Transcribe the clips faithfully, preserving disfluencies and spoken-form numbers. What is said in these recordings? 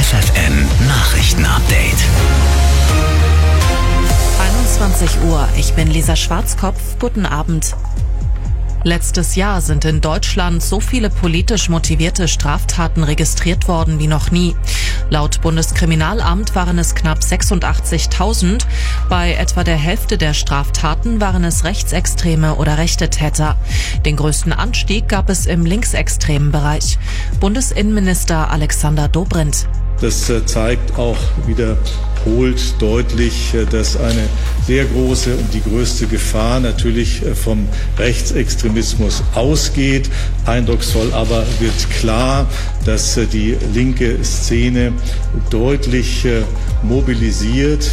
F F N Nachrichten-Update. einundzwanzig Uhr, ich bin Lisa Schwarzkopf, guten Abend. Letztes Jahr sind in Deutschland so viele politisch motivierte Straftaten registriert worden wie noch nie. Laut Bundeskriminalamt waren es knapp sechsundachtzigtausend. Bei etwa der Hälfte der Straftaten waren es rechtsextreme oder rechte Täter. Den größten Anstieg gab es im linksextremen Bereich. Bundesinnenminister Alexander Dobrindt. Das zeigt auch wiederholt deutlich, dass eine sehr große und die größte Gefahr natürlich vom Rechtsextremismus ausgeht. Eindrucksvoll aber wird klar, dass die linke Szene deutlich mobilisiert.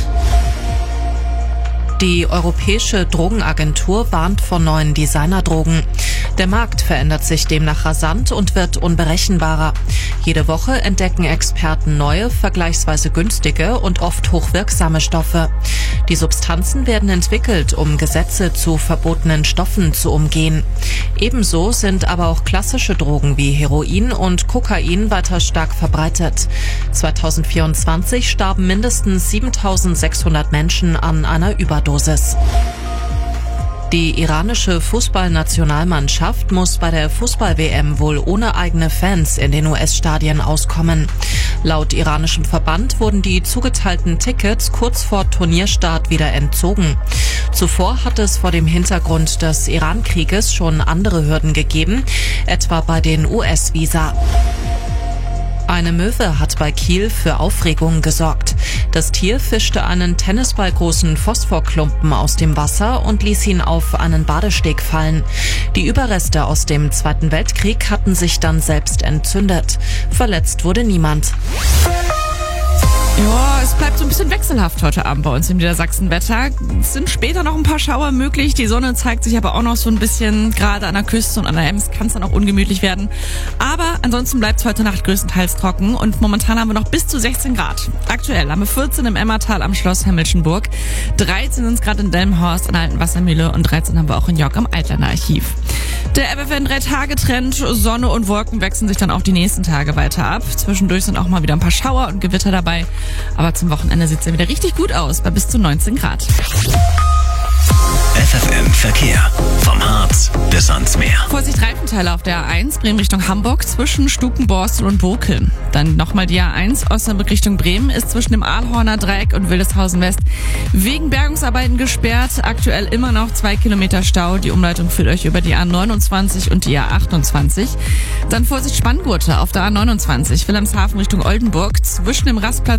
Die Europäische Drogenagentur warnt vor neuen Designerdrogen. Der Markt verändert sich demnach rasant und wird unberechenbarer. Jede Woche entdecken Experten neue, vergleichsweise günstige und oft hochwirksame Stoffe. Die Substanzen werden entwickelt, um Gesetze zu verbotenen Stoffen zu umgehen. Ebenso sind aber auch klassische Drogen wie Heroin und Kokain weiter stark verbreitet. zweitausendvierundzwanzig starben mindestens siebentausendsechshundert Menschen an einer Überdosis. Die iranische Fußballnationalmannschaft muss bei der Fußball-W M wohl ohne eigene Fans in den U S-Stadien auskommen. Laut iranischem Verband wurden die zugeteilten Tickets kurz vor Turnierstart wieder entzogen. Zuvor hat es vor dem Hintergrund des Iran-Krieges schon andere Hürden gegeben, etwa bei den U S-Visa. Eine Möwe hat bei Kiel für Aufregung gesorgt. Das Tier fischte einen tennisballgroßen Phosphorklumpen aus dem Wasser und ließ ihn auf einen Badesteg fallen. Die Überreste aus dem Zweiten Weltkrieg hatten sich dann selbst entzündet. Verletzt wurde niemand. Ja, es bleibt so ein bisschen wechselhaft heute Abend bei uns im Niedersachsen-Wetter. Es sind später noch ein paar Schauer möglich. Die Sonne zeigt sich aber auch noch so ein bisschen. Gerade an der Küste und an der Ems kann es dann auch ungemütlich werden. Aber ansonsten bleibt es heute Nacht größtenteils trocken. Und momentan haben wir noch bis zu sechzehn Grad. Aktuell haben wir vierzehn im Emmertal am Schloss Hemmelschenburg. dreizehn sind es gerade in Delmenhorst an der Alten Wassermühle. Und dreizehn haben wir auch in York am Altlander Archiv. Der F F N drei Tage Trend, Sonne und Wolken wechseln sich dann auch die nächsten Tage weiter ab. Zwischendurch sind auch mal wieder ein paar Schauer und Gewitter dabei. Aber zum Wochenende sieht es ja wieder richtig gut aus, bei bis zu neunzehn Grad. F F N Verkehr. Vom Harz bis ans Meer. Vorsicht Reifenteile auf der A eins, Bremen Richtung Hamburg, zwischen Stukenborstel und Bokel. Dann nochmal die A eins, Osnabrück Richtung Bremen, ist zwischen dem Aalhorner Dreieck und Wildeshausen West wegen Bergungsarbeiten gesperrt. Aktuell immer noch zwei Kilometer Stau. Die Umleitung führt euch über die A neunundzwanzig und die A achtundzwanzig. Dann Vorsicht Spanngurte auf der A neunundzwanzig, Wilhelmshaven Richtung Oldenburg, zwischen dem Rastplatz